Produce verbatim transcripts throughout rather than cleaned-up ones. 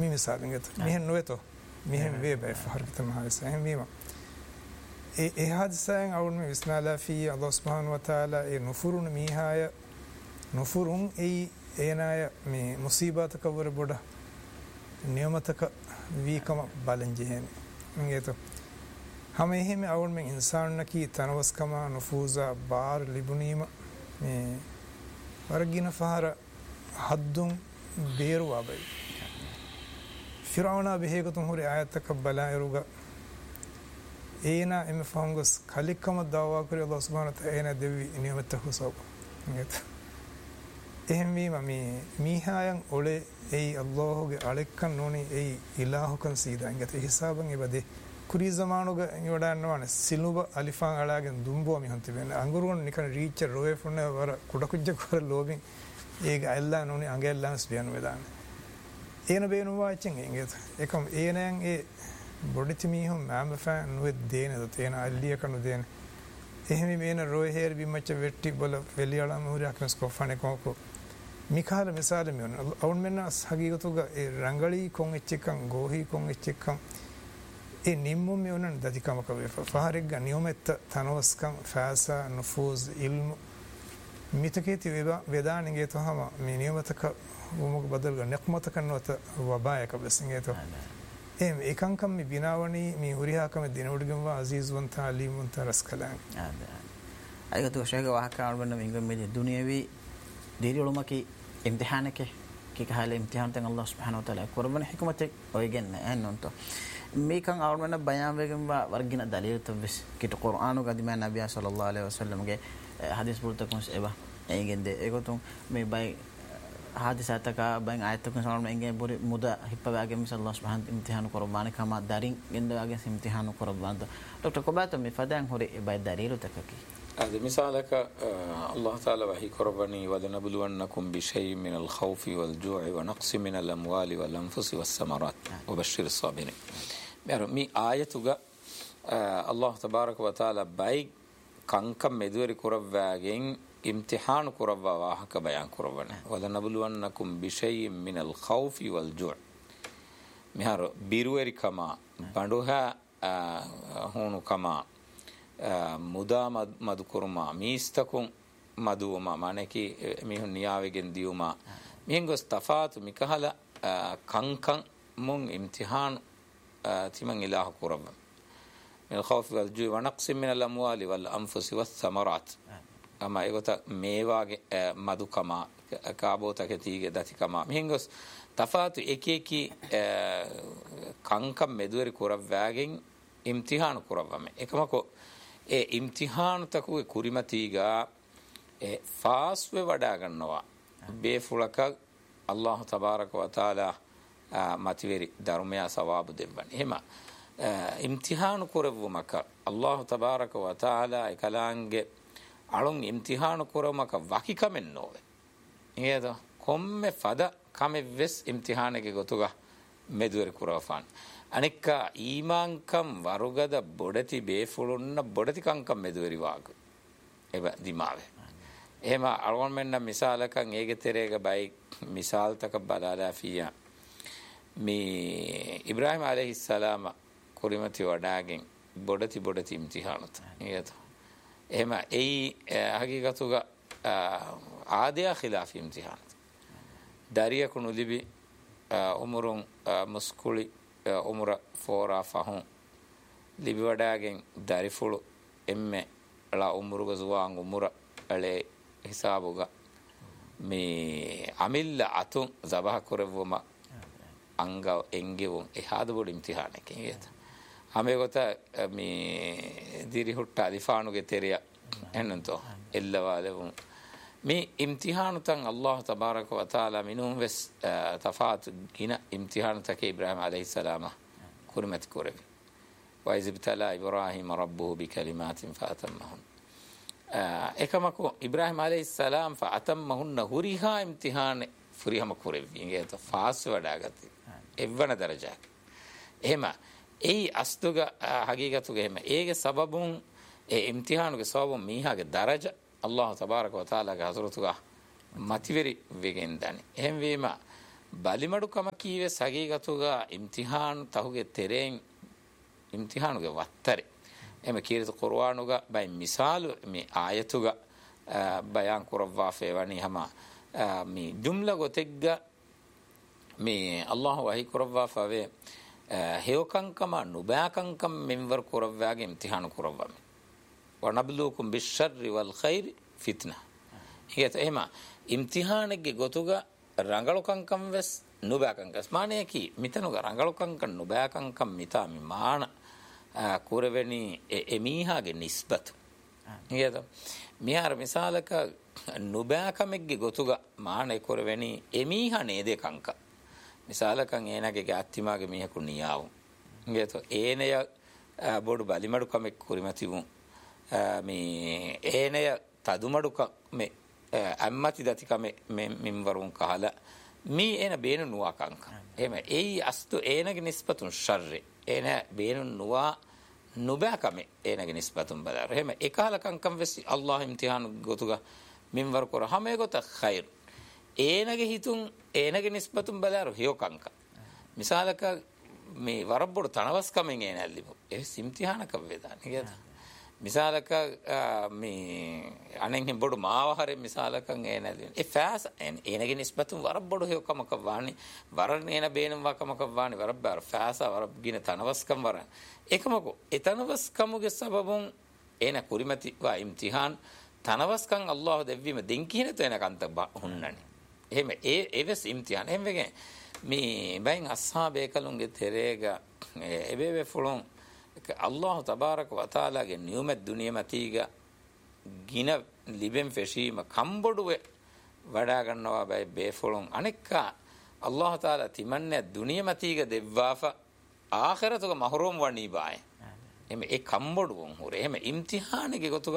mi misalin get mihen nueto mihen we be farqat ma hasa hem bima e e hadisaen awun mi bismillah fi Allah subhanahu wa ta'ala e nufurun mihaya nufurun e enaya mi musibat kawr boda niyamataka vi kama balanji hen ngeto hame heme awun men insan naki tanwas kama nufuza bar libunima me wargina fahara haddun beru abai firawna behegatun hore ayatak balairuga ena em fangos khalikama dawa kari Allah subhanahu wa ta'ala ena devi niyamatahu sab ngeto ehmi mami mihayan ole ei Allahuge alekkan noni ei ilahukan sida ngeto hisaban ebade kuri zamanuga nyodanwane siluba alifan alagen dumbo mi honti ben angurun nikan reach roe funne wara kudakujja kor lobin ega alla noni angella sbianu vedan ena beenu watching ngeto ekam enen e boditimi hum mam fan with dene da tena alliya kanu dene ehmi mena roe her bi macha vetti bola veliyala muri aknas ko fane ko ko mikala misale mi on awun menna hagigatuga e rangali kon echikkan gohi kon echikkan e nimmu mi onan dadikama ka vefa faharigga niyometta tanawaskan fasa nufuz ilmu mitaketi veda vedaninge to hama mi niyomataka umug badalga niqmataka nota wabayaka besingeto em ekankam mi binawani mi huriha kam dinodgam wa aziz wanta alim wanta raskalan ada ayga to shega wa kan banna mi ngam mi duniyawi diriyolumaki imtihanake ki kahale imtihan tan Allah subhanahu wa ta'ala korban hikmatek oygen annonto mi kan awmana bayan wegen wa wargina dalil tabis kit qur'anu gadima nabiy sallallahu alaihi wasallam ge hadis bultakun eba egende egotum me bay hadisataka bang ayatakun sallallahu enge buri muda hippage mi sallallahu subhanahu imtihan korban kama darin gende age imtihan korban dr kobato mi fadan hore bay dalilu takaki هذا مثالك الله تعالى وحي كربني ولنبلونكم بشيء من الخوف والجوع ونقص من الأموال والأنفس والثمرات وبشر الصابرين مي آياتك الله تبارك وتعالى باي كانكم مدوري كربواغين امتحان كربوا واحك بيان كربنا ولنبلونكم بشيء من الخوف والجوع مهارو بيرويري كما بندوها هونو كما muda madu kurma mistakum maduma maneki mihun niyawegen diuma mihengos tafatu mikahala kankan mun imtihan timan ilah kurab min al-khawf wal-ju' wa naqsim min al-amwali wal-anfus wath-thamarat ama egota mewage madukama kaabota ketige datikama mihengos tafatu ekeki kankan medweri kurab wagen imtihan kurabame ekamako e imtihan taku kurimatiga e faswe wada gannawa be fulaka Allah tabaraka wa taala mativeri darumya sawab debban hema imtihan kurevumaka Allah tabaraka wa taala ekalange alun imtihan kurumaka wakikamen nove edo komme fada kamevves imtihanege gotuga medweri kurafan අනික්ක ඊමාංකම් වරුගද බොඩති බේෆුළුන්න බොඩති කංකම් මෙදුවරි වාග එබ දිමාවේ එහෙම අරගොන් මෙන්න මිසාලකන් ඒගෙ තෙරේක බයි මිසාල්තක බලාලා ෆියා මේ ඉබ්‍රාහිම් আলাইহিස්සලාම කුරිමති වඩාගෙන් බොඩති බොඩති ඉම්තිහානත නේද එහෙම එයි හකීකතුග ආදයා ඛිලාෆ ඉම්තිහානත දරිය කුනුලිබි උමරුන් මුස්කුලි umra fora fahun libi wadagen darifulu emme la umruga zuwan umura ale hisabuga me amilla atun zabah korevuma anga engewun e hadu bod imtihane kiyeta ame gota me diri hutta alifanuge teriya ennanto ellawalevun me imtihanu tan Allah tabaraka wa taala minum ves tafat gina imtihanu tak Ibrahim alayhi salam kurmat kurevi wa izibtala Ibrahim rabbuhu bi kalimatin fa atammahun ekamako Ibrahim alayhi salam fa atammahunna huriha imtihan furihama kurevi ingeta fas wadagati evvana darajak ehma ei astuga hagigatuga ehma ege sababun e imtihanuge sababun mihage daraja Allah tabaraka wa taala ga hazratuga mativeri vegendani ehmvema බලිමඩුකම කීවේ සගීගතුග ඉම්තිහාන් තහුගේ තෙරෙන් ඉම්තිහානුගේ වත්තරේ එම කීරත කුර්ආනුග බයි මිසාලු මේ ආයතුග බයන් කුරවා ෆේවනි හම මේ ජුම්ලා ගොතෙග්ග මේ අල්ලාහ් වහී කුරවා ෆවේ හේවකංකම නුබාකංකම් මෙන්වර් කුරවාගේ ඉම්තිහාන කුරවම වනබ්ලුකුම් බිෂර්රි වල් ඛෛරි ෆිත්නා හිත එහෙම ඉම්තිහානෙගේ ගොතුග රංගලකංකම් වෙස් නුබාකංකස් මානේ කි මිතනුග රංගලකංකම් නුබාකංකම් මිතා මිමාන කුරවෙනි එමීහාගේ නිස්බතු හිත මිහාර මිසාලක නුබාකමෙගේ ගොතුග මානේ කුරවෙනි එමීහා නේදේ කංක මිසාලකන් ඒනගේ අත්තිමාගේ මිහකු නියාවු හිත ඒනය බොඩු බලිමඩු කමෙක් කුරිමතිවු මේ ඒනය තදුමඩුක මේ අම්මති දතිකම මින්වරුන් කහල මී එන බේනු නුවාකංක එහෙම ඒ අස්තු ඒනගේ නිස්බතුන් ශර්රේ එන බේනු නුවා නුබාකම ඒනගේ නිස්බතුන් බදාර එහෙම එකහලකංකම් වෙසි අල්ලාහ් ඉම්තිහාන ගොතුග මින්වර කර හැම ගොත ඛෛර් ඒනගේ හිතුන් ඒනගේ නිස්බතුන් බදාර හියෝකංක මිසාලක මේ වරබ්බොඩ තනවස්කමෙන් ඒනල්ලිමු ඒ ඉම්තිහානක වේදා නේද මිසාලක මේ අනෙන් බොඩු මාවහරේ මිසාලකන් ඒනදී ඒ ෆෑස් ඒනගේ නිස්බතුන් වරබ්බොඩ හේකමක වානි වරනේන බේනම් වකමක වානි වරබ්බාර ෆෑස වරබ්ගින තනවස්කම් වර එකමකෝ ඒ තනවස්කමුගේ සබබුන් ඒන කුරිමති වා ඉම්තිහාන් තනවස්කම් අල්ලාහ් දෙවීම දෙන් කියන තැන කන්ත හුන්නනේ එහෙම ඒ එවස් ඉම්තිහාන් එහෙම වෙගේ මේ බයින් අස්හාබේ කලුන්ගේ තෙරේග එබෙවෙ ෆුලොන් අල්ලාහ් තබාරක වතාලාගේ නියමත් දුනියමතිග ගින ලිබෙන් ෆෙෂීම කම්බොඩුවේ වඩා ගන්නවා බයි බේෆොලොන් අනෙක්ක අල්ලාහ් තාලා තිමන්නේ දුනියමතිග දෙවවාෆ ආඛිරතුක මහරූම් වණී බාය එමෙ ඒ කම්බොඩුවන් හොර එහෙම ඉම්තිහානෙගේ ගොතුක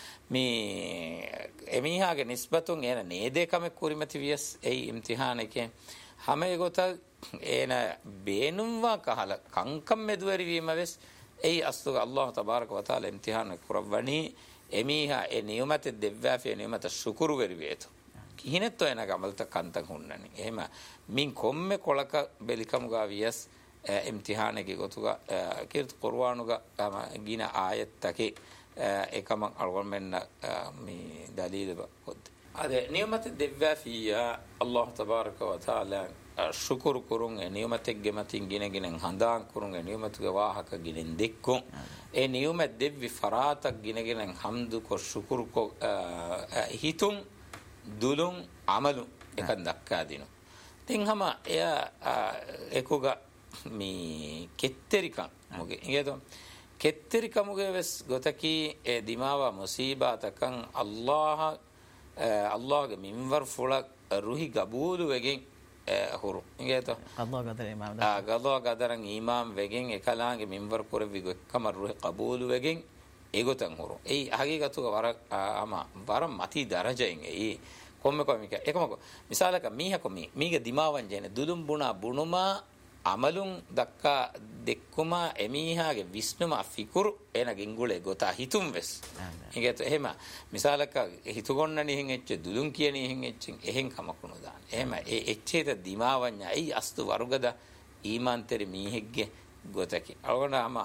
මේ එමිහාගේ නිස්බතුන් එන නේදේකම කුරිමති වියස් ඒ ඉම්තිහානකේ හැම ගොත එන බේනුම්වා කහල කංකම් මෙදුවරි වීම වෙස් ඒ අස්තුක අල්ලාහ් තබාරක වතාලා ඉම්තිහාන කුරවණි එමිහා ඒ නියමත දෙවවාෆේ නියමත ශුකුරු වෙරි වේතු කිහිනෙත් ඔයන ගමල්ත කන්තන් හුන්නනි එහෙම මින් කොම්මේ කොලක බෙලිකම් ගා වියස් ඉම්තිහානගේ ගොතුක කීර්ත කුර්ආනුග ගින ආයත්තකේ එකම අල්ගොමෙන්න මේ දලීල බොත් අද නියමත දෙවවාෆියා අල්ලාහ් තබාරක වතාලා ශුකුරු කුරුන් නියමතෙක්ගේ මතින් ගිනගෙන හඳාන් කුරුන් නියමතුගේ වාහක ගිනෙන් දෙක්කොන් ඒ නියමත් දෙවි ෆරාතක් ගිනගෙන හම්දු කො ශුකුරු කො හිතුන් දුලුන් අමලු එකක් දක්කා දිනු තින් හැම එය එකුග මේ කෙත්තරිකම් මොගේ ඉගෙදො කෙත්තරිකමුගේ වෙස් ගොතකි ඒ දිමාවා මුසීබාතකන් අල්ලාහ් අල්ලාහ්ගේ මින්වර් ෆුලක් රුහි ගබූලු වෙගෙන් හුරු ඉගෙතෝ අල්ලාහ් ගදර ඉමාම් ආ ගදෝ ගදරන් ඊමාම් වෙගෙන් එකලාගේ මින්වර් කුරවි ගොක්කම රුහි කබූලු වෙගෙන් ඒගොතන් හුරු ඒ හගීගතුක වර අම වර මති දරජයෙන් ඒ කොම්ම කොමික එකමක මිසාලක මීහක මී මීගේ දිමාවන් ජන දුදුම් බුණා බුණුමා අමලුන් දක්කා දෙක්කුමා එමීහාගේ විස්නුමා ෆිකුරු එන ගින්ගුලේ ගොතා හිතුම් වෙස් ඉගෙත එහෙම මිසාලක හිතුගොන්නනි හින් එච්ච දුදුම් කියනි හින් එච්චින් එහෙන් කමකුණු දාන එහෙම ඒ එච්චේත දිමාවඤ්ඤා ඒ අස්තු වරුගද ඊමාන්තරි මීහෙක්ගේ ගොතකි අවගොනම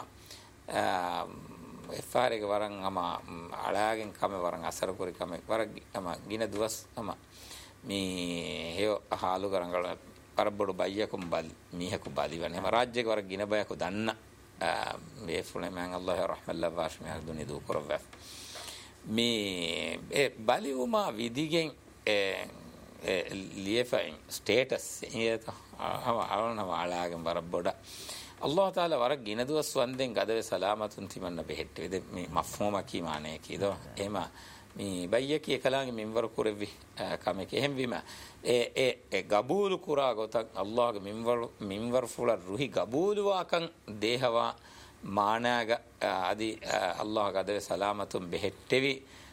එෆාරේක වරන් අම අලාගෙන් කම වරන් අසර කුරි කම වර අම ගින දුවස් අම මේ හේව හාලු කරංගල කරබඩු බයියකුම් බල් මීහකු බලිවනේ රාජ්‍යක වර ගින බයකු දන්න මේ ෆුනේ මං අල්ලාහ් රහමල්ලා වාෂ් මේ දුනි දු කරව මේ ඒ බලිවුමා විදිගෙන් ඒ ලියෆයින් ස්ටේටස් හියත අව අවන වාලාගෙන් වර බොඩ අල්ලාහ් තාලා වර ගින දුවස් වන්දෙන් ගදවේ සලාමතුන් තිමන්න බෙහෙට් වෙද මේ මෆ්හූම කීමානේ කීදෝ එහෙම මේ බයියකී එකලාගේ මින්වර කුරෙවි කමක එහෙම වීම ඒ ඒ ගබූල් කුරා ගොතක් අල්ලාහගේ මින්වර මින්වර ෆුල රුහි ගබූල් වාකන් දේහවා මානාග আদি අල්ලාහ ගදවේ සලාමතුන් බෙහෙට්ටෙවි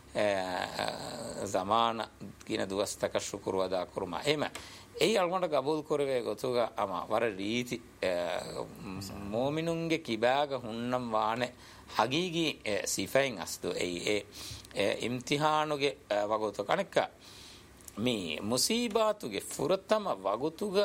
zamaana කියන දුවස්තක ශුක්‍ර වදා කුරුමා එහෙම ඒ අල්ගොන්ට ගබූල් කරවේ ගොතුග අම වර රීති මොමිනුන්ගේ කිබාග හුන්නම් වානේ හගීගී සිෆයින් අස්තු ඒ ඒ ඉම්තිහානුගේ වගොත කණක මේ මුසීබාතුගේ ෆුරතම වගතුග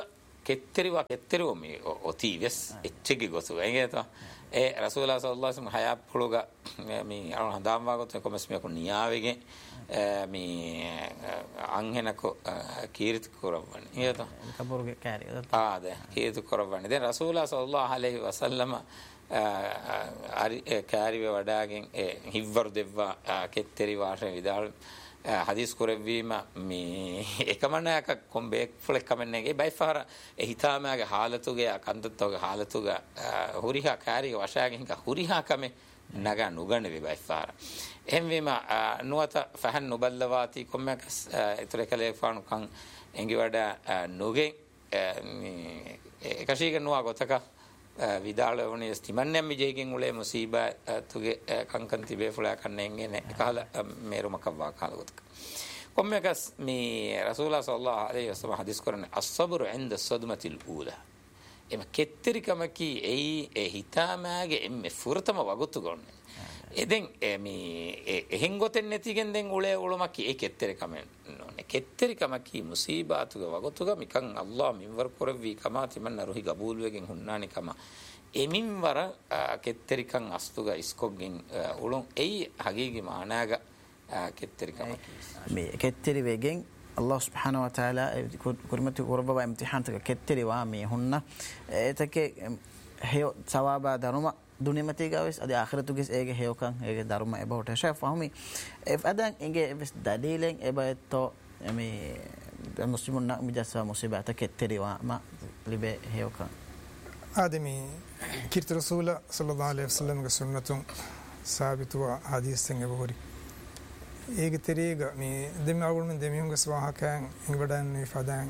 කෙත්තරිවා කෙත්තරිව මේ ඔතිවෙස් එච්චෙකි ගොසු එගේතෝ ඒ රසූලුල්ලාහ සල්ලල්ලාහු අලයිහි වසල්ලම් හයාප් පොලෝග මේ අර හදාම් වාගොත් කොමස් මේ කො නියාවෙගේ මේ අංහෙනකෝ කීර්ති කරවන්නේ එගේතෝ කබුරුගේ කාර්ය ආද කීර්ති කරවන්නේ දැන් රසූලුල්ලාහ සල්ලල්ලාහු අලයිහි වසල්ලම අරි කාරිව වඩාගෙන් හිව්වරු දෙවවා කෙත්තරි වාෂේ විදාල් hadis korevima me ekamanaka kombe fulek kamennege by far e hitamaage halatuge akandattoge halatuga huriha kari washage hinka huriha kame naga nugane by far emvima nuata fahan nuballawati kommakas eture kale faanu kan engi wada nuge ekashige nuwa gotaka විදාල වුණේ ස්තිමන්නම් විජයකින් උලේ මුසීබා තුගේ කංකන් තිබේ ෆුලා කන්නේ නේ කහල මේරුමක වාකාලගත කොම්මකස් මේ රසූලුල්ලාහ සල්ලල්ලාහු අලයිහි වසල්ලම් හදිස් කරන්නේ අස්-සබ්රු ඉන්ද සද්මතිල් ඌලා එම කෙත්තරිකමකි එයි ඒ හිතාමාගේ එම්මේ ෆුරතම වගුතු ගොන්නේ එදෙන් මේ එහෙන් ගොතෙන් නැතිගෙන් දෙන් උලේ උලමකි ඒ කෙත්තරිකම නෝනේ කෙත්තරිකමකි මුසීබාතුග වගතුග මිකන් අල්ලාහ් මින්වර කරවි කමාති මන්න රුහි ගබූල් වෙගෙන් හුන්නානි කම එමින්වර කෙත්තරිකන් අස්තුග ඉස්කොග්ගෙන් උලොන් එයි හගීගේ මානාග කෙත්තරිකම මේ කෙත්තරි වෙගෙන් අල්ලාහ් සුබ්හානහු වතාලා කුර්මති කුර්බවා ඉම්තිහාන් තක කෙත්තරි වා මේ හුන්න ඒතකේ හේ සවාබා දරුම දුනිමති ගාවස් අද ආඛිරතුගේ ඒගේ හේවකන් ඒගේ ධර්ම එබවට ෂෙෆ් ෆහමි එෆ අදන් ඒගේ එස් දලීලෙන් එබයතෝ මේ මුස්ලිමුන් නම් මිජස්සා මුසීබත කෙත්තරිවා ම ලිබේ හේවකන් ආදමි කිර්ත රසූල සල්ලල්ලාහු අලයිහි වසල්ලම් ගේ සුන්නතුන් සාබිතුවා හදීස්ෙන් එබහොරි ඒගේ තෙරේග මේ දෙමි අවුල්මෙන් දෙමිහුන්ගේ ස්වාහකයන් ඉවඩන් විෆදන්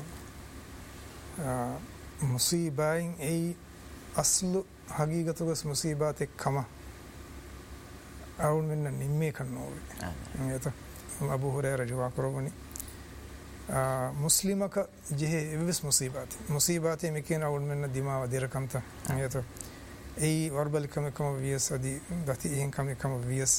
මුසීබයින් ඒ අස්ලු හගීගතුගස් මුසීබාත් එක්කම අවුල් මෙන්න නිම්මේ කන්නෝවේ එත අබූ හුරෛරා රජවා කරවනි මුස්ලිමක ජෙහෙ එවස් මුසීබාත් මුසීබාත් මේකේන අවුල් මෙන්න දිමාව දිරකම්ත එත ඒ වර්බලිකම කම වියස් අදි දති එහෙන් කම කම වියස්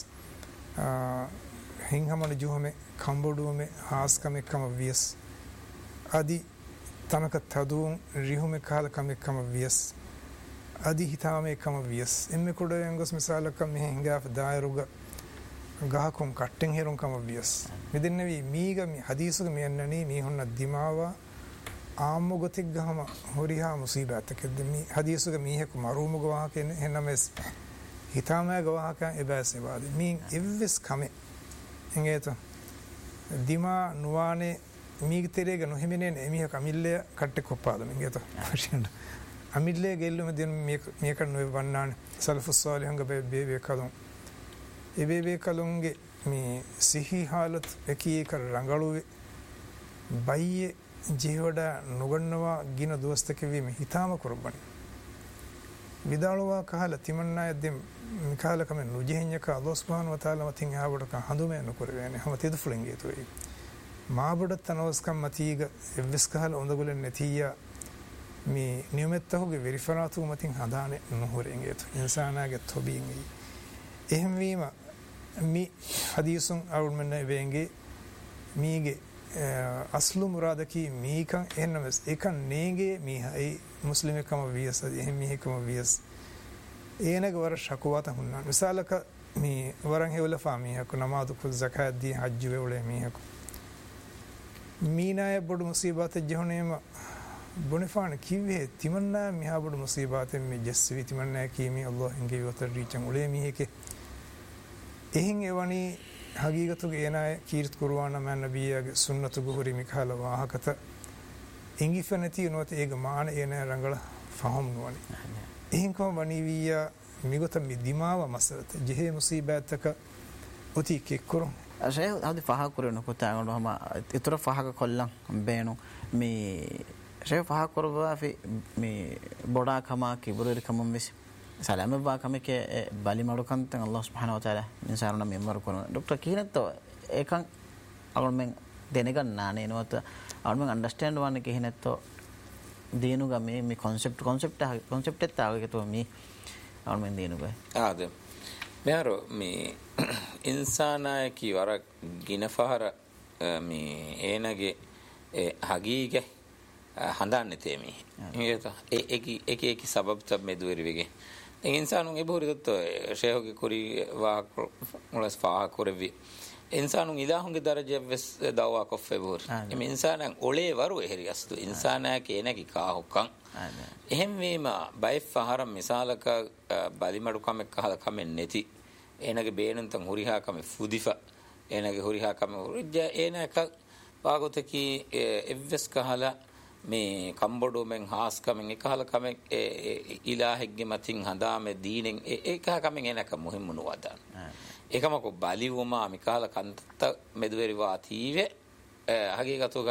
හින්හමන ජුහමේ කම්බොඩුවමේ හාස්කම කම වියස් අදි තනක තදුන් රිහුමේ කාල කම කම වියස් අදි හිතාමේ කම වියස් එම්මේ කුඩ යංගස් මිසාලක මෙහෙ හිඟාෆ දායරුග ගහකොම් කට්ටෙන් හෙරුම් කම වියස් මෙදෙන්නවි මීග මේ හදීසුග මෙන්නනේ මේ හොන්න දිමාවා ආම්මු ගතික් ගහම හොරිහා මුසීබතක දෙමි හදීසුග මීහෙක මරුමුග වාකෙන එනමස් හිතාමේ ගවාක එබැසේ වාද මී එව්වස් කම එංගේත දිමා නුවානේ මීග තෙරේග නොහිමිනේ එමිහ කමිල්ලේ කට්ටේ කොප්පාද එංගේත ෆෂන් අමිල්ලේ ගෙල්ලුම දෙන මේක නොවේ වන්නාන සල්ෆුස් සාලිහංග බේ කලුන් ඒ බේ කලුන්ගේ මේ සිහි حالت එකී කර රංගලුවේ බයියේ ජීවඩ නොගන්නවා ගින දොස්තක වීම හිතාම කරබන්නේ විදාලවා කහල තිමන්නා යද්දෙම් මිකාලකම නුජෙහිඤ්ඤක අල්ලාහ් සුබ්හානහු වතාලා මතින් ආවඩක හඳුමේ නොකරවන්නේ හැම තෙද ෆුලංගේ තෝයි මාබඩ තනවස්කම් මතීග එවස් කහල හොඳගොලෙන් නැතියා මේ නියමෙත්තහුගේ වෙරිෆරාතු මතින් හදානේ නොහොරෙන්ගේත ඉන්සානාගේ තොබීන්ගි එහෙම වීම මේ හදීසුන් අවුල්මන වෙංගේ මීගේ අස්ලු මුරාදකි මීකන් එන්නමස් එකන් නේගේ මීහයි මුස්ලිමකම වියස එහෙම මීකම වියස් ඒනක වර ශකුවාත හුන්නා මිසාලක මේ වරන් හෙවල ෆාමියක නමාදු කුල් zakat දී හජ් වෙවලේ මීහක මීනාය බොඩු මුසීබත ජහනේම බොනිෆාන කිව්වේ තිමන්නා මිහා බොඩු මුසීබතෙන් මේ ජස්වි තිමන්නා කීමි අල්ලාහ් එංගේ වතර රීචන් උලේ මීහකේ එහෙන් එවනි හගීගතුගේ එනාය කීර්ත කුර්ආන මන් නබියගේ සුන්නතු ගුහරි මිඛාල වාහකත ඉංගිෆනති නොත ඒක මාන එන රංගල ෆහම් නොවනි එහෙන් කොම බණීවිය මිගත මිදිමාව මසරත ජෙහෙ මුසීබතක ඔති කෙක්කරු අශේ හදි ෆහ කරන කොතාගන හම ඉතර ෆහක කොල්ලන් බේනු මේ ශේ ෆහ කරවා මේ බොඩා කමා කිබුරි කමම් විස සලාම වා කමක බලි මඩුකන්තන් අල්ලාහ් සුබ්හානහු වතාලා ඉන්සාරණ මෙම්වර කරන ડોක්ටර් කිහිනත්ව ඒකන් අවුල්මෙන් දෙනගන්නානේ නවත අවුල්මෙන් අන්ඩර්ස්ටෑන්ඩ් වන්න කිහිනත්ව දේනුග මේ මේ concept concept concept එක තාවකතෝ මේ අවුල්මෙන් දේනුග ආද මෙහර මේ ඉන්සානාය කිවර ගිනෆහර මේ ඒනගේ හගීගේ හඳන්නේ තේමි මේක එක එක එක සබබ් තබ මෙදුවරි වෙගේ ඉන්සානුන් එබෝරිදත් ෂේහුගේ කුරි වා මුලස් ෆා කුරවි ඉන්සානුන් ඉදාහුගේ දරජය වෙස් දවවා කොෆේ බෝර එමෙ ඉන්සානන් ඔලේ වරු එහෙරි අස්තු ඉන්සානා කේනකි කාහුක්කන් එහෙම වීම බයිෆ් ෆහරම් මිසාලක බලිමඩු කමෙක් කහල කමෙන් නැති එනගේ බේනුන්තන් හුරිහා කමෙ ෆුදිෆා එනගේ හුරිහා කමෙ උරිජ්ජ එනක වාගොතකි එව්වස් කහලා මේ කම්බොඩෝ මෙන් හාස් කමෙන් එකහල කමෙන් ඉලාහෙක්ගේ මතින් හදාමේ දීනෙන් ඒක කමෙන් එනක මුහිම්මුණු වදාන ඒකම කො බලිවුමා මිකහල කන්ත මෙදුවරි වාතීවේ හගීගතුක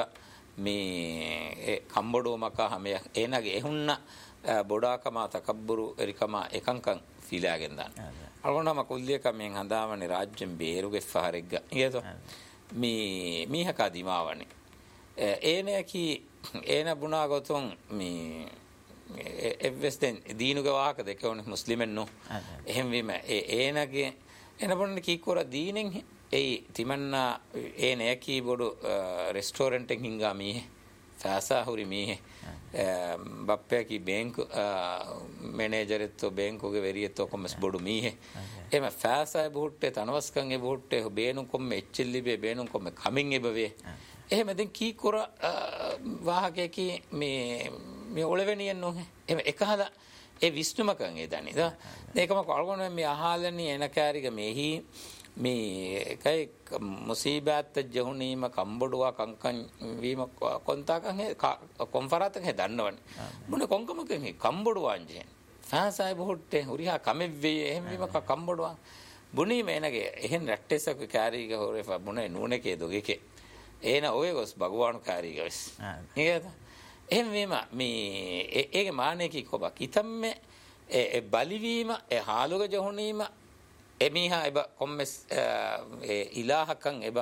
මේ කම්බොඩෝ මකා හැම එනගේ එහුන්න බොඩාකම තකබ්බුරු එරිකම එකංකන් ෆිලාගෙන් දාන අලගොන්නම කුල්ලිය කමෙන් හදාවනේ රාජ්‍යම් බේරුගේ ෆහරෙග්ග ඊයතෝ මේ මීහක දිමාවනේ ඒනකි ඒන බුණා ගොතුන් මේ එව්වෙස්තෙන් දීනුගේ වාහක දෙකෝනේ මුස්ලිමෙන් නෝ එහෙම වීම ඒ ඒනගේ එන බොන්න කීකෝර දීනෙන් ඒ තිමන්නා ඒනකි බොඩු රෙස්ටෝරන්ට් එකකින් හින්ගා මීහෙ ෆාසා හුරි මීහෙ බප්පේකි බැංකු මැනේජරෙත්තෝ බැංකුගේ වෙරියත්තෝ කොම්ස් බොඩු මීහෙ එම ෆාසා බොහුට්ටේ තනවස්කන් ඒ බොහුට්ටේ බේනුම් කොම්ම එච්චිල්ලිබේ බේනුම් කොම්ම කමින් එබවේ එහෙම දැන් කී කොර වාහකයේ මේ මේ ඔලෙවෙනියෙන් නෝහේ එහෙම එකහලා ඒ විස්තුමකන් ඒ දන්නේ දා මේකම කොල්ගොන මේ අහලනි එන කාරික මෙහි මේ එකයි මුසීබත් ජහුනීම කම්බඩුවා කංකන් වීම කොන්තාකන් කොන්ෆරාතක දන්නවනේ මොන කොංකමකන් කම්බඩුවාන්ජේ ෆාසයි බොහොට්ටේ හුරිහා කමෙව්වේ එහෙම වීමක කම්බඩුවා බුනි මේනගේ එහෙන් රැට්ටෙසක කාරික හොරේ බුනේ නූනකේ දොගේකේ ඒන ඔය ගොස් භගවානු කාරීගස් නේද එහෙම වීම මේ ඒගේ මානෙකි කොබ කිතම්මේ ඒ බලිවීම ඒ හාලුග ජහුනීම එමිහා එබ කොම්මස් ඒ ඉලාහකන් එබ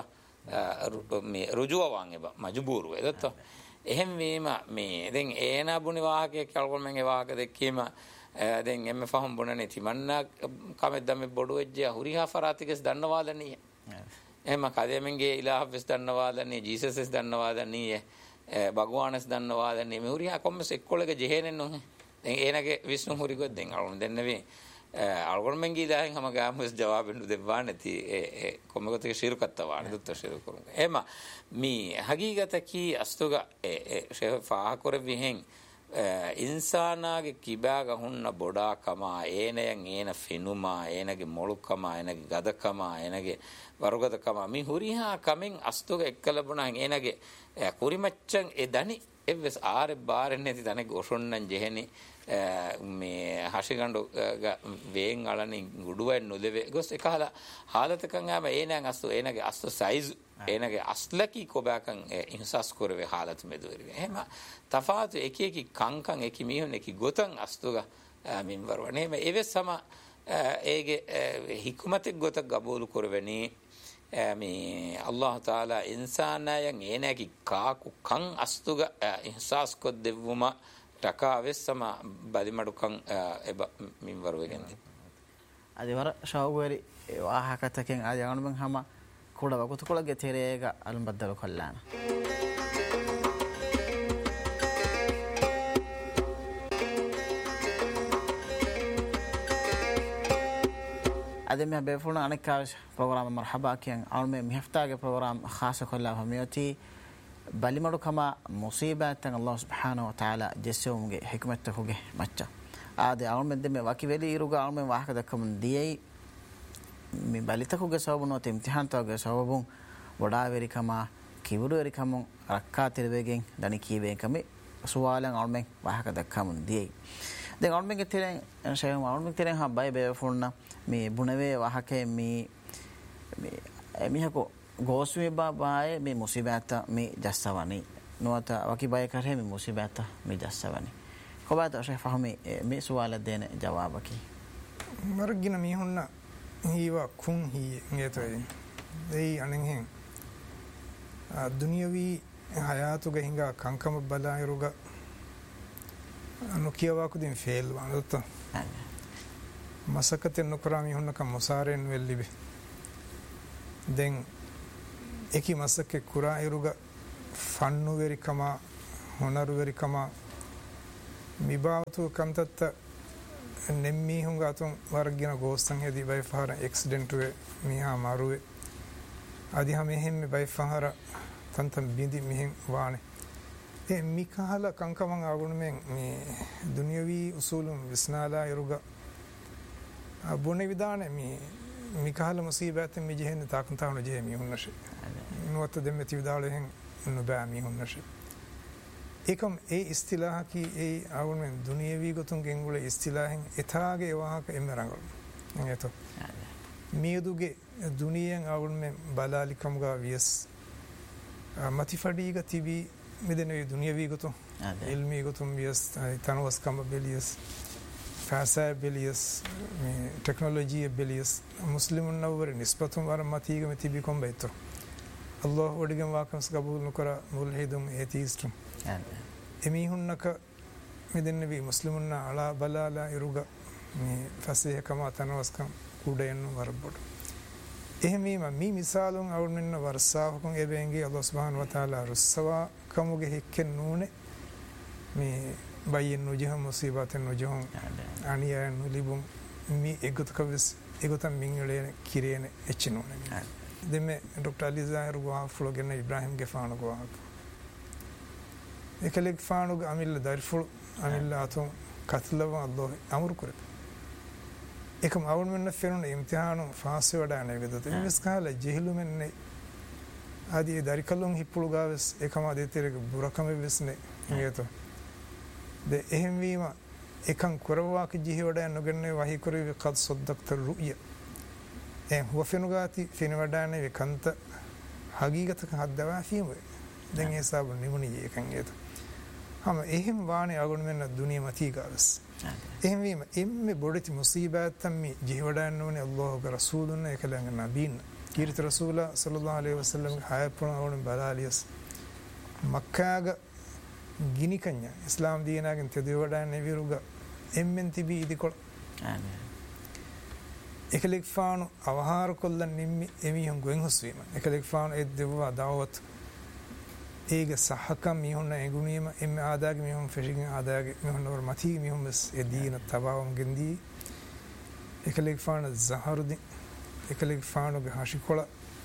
මේ රුජුවවන් එබ මජබූරු එදත්ත එහෙම වීම මේ දැන් ඒන බුනි වාහකයේ කල්කොල්මෙන් ඒ වාහක දෙකීම දැන් එම්ම ෆහම් බුනනේ තිමන්නා කමෙද්දම බොඩු වෙජ්ජා හුරිහා ෆරාතිකස් දන්නවාදනී එහෙම කදෙමන්ගේ ඉලාහස් දන්නවාදනී ජීසස් දන්නවාදනී භගවානස් දන්නවාදනී මේ හුරිහා කොම්මස් එක්කොලක ජෙහෙනෙන් නෝ දැන් ඒනගේ විශ්ණු හුරිගොත් දැන් අලුන් දෙන්නවේ අල්ගොන්මන්ගේ ඉලාහෙන් හැම ගාමස් ජවාබෙන් දෙවවා නැති ඒ කොම්මගතේ ශිරකත්ත වාන දුත්ත ශිර කරුන් එහෙම මේ හගීගත කී අස්තුග ඒ ෂේ ෆාහ කර විහෙන් ඉන්සානාගේ කිබාග හුන්න බොඩා කමා ඒනයන් ඒන ෆිනුමා ඒනගේ මොළුකම ඒනගේ ගදකම ඒනගේ වරුගදකම මේ හුරිහා කමෙන් අස්තුග එක්කලබුණා ඒනගේ කුරිමච්චන් ඒ දනි එවස් ආර බාරෙන් නැති තනේ ගොෂොන්නන් ජෙහෙනි මේ හෂිගඬු වේන් අලනින් ගුඩුවෙන් නොදෙවේ ගොස් එකහලා حالتකන් ආම ඒනන් අස්තු ඒනගේ අස්තු සයිස් ඒනගේ අස්ලකි කොබාකන් ඉහසස් කරවේ حالت මෙදුවරි එහෙම තෆාතු එක එක කංකන් එක මිහුන් එක ගොතන් අස්තුග මින්වර වනේ මේ එවස් සම ඒගේ හික්මතෙක් ගොත ගබෝලු කරවෙනි මේ අල්ලාහ් තාලා ඉන්සානයන් ඒනකි කාකු කන් අස්තුග ඉහසස් කොත් දෙවුම ටකා වෙස්සම බලිමඩුකන් එබ මින්වර වෙගෙන්ද අදිවර ශෞගවරි වාහකතකෙන් ආදී අනුබන් හැම කුඩ වකුතු කුලගේ තෙරේග අලුම් බද්දල කොල්ලාන අද මේ බෙෆුණ අනෙක් කාශ ප්‍රෝග්‍රෑම් මර්හබා කියන අනුමේ මිහෆ්තාගේ ප්‍රෝග්‍රෑම් ખાસ කොල්ලා හමියති බලිමඩු කම මුසීබතන් අල්ලාහ් සුබ්හානහු වතාලා ජෙස්සෝම්ගේ හික්මතකුගේ මච්ච ආදී අනුමෙද්ද මේ වකි වෙලි ඉරුග අනුමේ වාහක දක්කම දියයි මේ බලිතකුගේ සවබුනොත් ඉම්තිහාන්තවගේ සවබුන් වඩා වෙරිකම කිවුරු වෙරිකම රක්කා තිරවේගෙන් දනි කීවේකම සුවාලන් අනුමෙන් වාහක දක්කම දියයි දැන් අනුමෙගේ තිරෙන් ෂයම් අනුමෙගේ තිරෙන් හබ්බයි බෙෆුන්න මේ බුණවේ වාහකේ මේ මේ මිහකෝ ගෝස්මේ බාබායේ මේ මුසීබත මේ ජස්සවනි නොත වකි බය කරේ මේ මුසීබත මේ ජස්සවනි කොබාත ෂේ ෆහමි මේ සුවාල දෙන ජවාබකි මර්ගින මිහුන්න හීවා කුන් හී නේතයි දෙයි අනෙන් දුනියවි හයාතුග හිඟා කංකම බලායරුග අනුකියවාකුදින් ෆේල් වනත මසකතෙන් නොකරා මිහුන්නක මොසාරෙන් වෙල්ලිබි දැන් එකි මසකේ කුරා ඉරුග ෆන්නු වෙරිකම ಹೊನರುವರಿಕಮ ಮಿಬಾವತು ಕಂತತ್ತ ನೆಮ್ಮಿ ಹುಂಗಾತು ವರ್ಗಿನ ಗೋಸ್ತಂ ಹೆದಿ ಬೈಫಾರ ಆಕ್ಸಿಡೆಂಟುವೆ ಮಿಹಾ ಮಾರುವೆ ಅದಿ ಹಮೆ ಹೆಮ್ಮೆ ಬೈಫಾರ ತಂತಂ ಬಿಂದಿ ಮಿಹಿಂ ವಾಣೆ ಎ ಮಿಕಾಲ ಕಂಕಮಂ ಆಗುಣಮೆಂ ಮಿ ದುನಿಯವಿ ಉಸೂಲುಂ ವಿಸ್ನಾಲಾ ಇರುಗ ಬುಣೆ ವಿಧಾನೆ ಮಿ ಮಿಕಾಲ ಮುಸೀಬಾತ್ ಮಿ ಜೆಹೆನ್ ತಾಕಂತಾವನ ಜೆಹೆ ಮಿ ಹುನ್ನಶೆ ನುವತ್ತ ದೆಮ್ಮೆತಿ ವಿದಾಳೆ ಹೆಂ ನುಬಾ ಮಿ ಹುನ್ನಶೆ එකම ඒ ඉස්තිලාහකි ඒ ආවුණෙන් දුනියවි ගොතුන් ගෙන්ගුල ඉස්තිලාහෙන් එතාගේ වාහක එම රංගල එත මියදුගේ දුනියෙන් ආවුණෙන් බලාලිකම්ගා වියස් මතිෆඩීග තිබී මෙදෙනේ දුනියවි ගොතුන් ඉල්මි ගොතුන් වියස් තනවස්කම බෙලියස් ෆාසා බෙලියස් මේ ටෙක්නොලොජි බෙලියස් මුස්ලිමුන් නවර නිස්බතුන් වර මතීග තිබී කොම්බෙතෝ අල්ලාහ් වඩිගම් වාකම්ස් කබූල් නුකර මුල්හිදුම් ඒතිස්තුම් එමිහුන්නක මෙදෙන්නවි මුස්ලිමුන්න අලා බලාලා ඉරුග මේ ෆසේහකම තනවස්කම් කුඩයන් වරබොඩ එහෙමීම මී මිසාලුන් අවුල්මින්න වර්සාවකුන් එබෙන්ගේ අල්ලාහ් සුබ්හානහු වතාලා රුස්සවා කමුගේ හික්කෙන් නූනේ මේ බයින් නුජහ මුසීබතන් නුජහ අනියන් නුලිබුම් මී එගොතකවස් එගොතම් මින්ගලේ කිරේන එච්චනෝනේ දෙමෙ ડોક્ટર අලි ઝාහිර් ගෝහා ෆ්ලෝගෙන ඉබ්‍රාහිම් ගෙෆාන ගෝහා එකලෙක් ෆානුග අමිල්ල දරිෆුල් අමිල්ල අතුම් කත්ලව අල්ලාහ් අමරු කර එකම අවුන් මෙන්න ෆෙරුන ඉම්තිහානු ෆාස් වඩා නෙගදත ඉස් කාල ජෙහිලු මෙන්නේ ආදී දරිකලුන් හිප්පුළු ගාවස් එකම දෙතරක බුරකම වෙස්නේ නියතෝ ද එහෙම වීම එකන් කරවාක ජෙහි වඩා නොගන්නේ වහි කරුවේ කත් සොද්දක්ත රුය එ හොෆෙනුගාති ෆින වඩා නේ කන්ත හගීගතක හද්දවා ෆීමේ දැන් ඒ සාබ නිමුණි එකන් ඒත හම එහෙම වානේ අගොණ මෙන්න දුනිය මතී ගාවස් එහෙම වීම එම්මේ බොඩති මුසීබාත්තම් මි ජීවඩන්න ඕනේ අල්ලාහ්ගේ රසූලුන් එකලංග නබීන් කීර්ත රසූලා සල්ලල්ලාහු අලයිහි වසල්ලම් හයපුණ ඕනේ බලාලියස් මක්කාග ගිනි කන්‍යා ඉස්ලාම් දීනාගෙන් තෙදවඩන්නේ විරුග එම්මෙන් තිබී ඉදිකොළ එකලෙක් ෆානු අවහාර කොල්ලන් නිම්මි එමිහුන් ගොන් හොස්වීම එකලෙක් ෆානු එත් දෙවවා දාවත් ඒක සහකම් මිහුන්න එගුණීම එම් ආදාගේ මිහුන් ෆෙෂින් ආදාගේ මිහුන් වර මතී මිහුන් බස් එදීන තබවම් ගෙන්දී එකලෙක් ෆාන සහරුදි එකලෙක් ෆානුගේ හෂිකොළ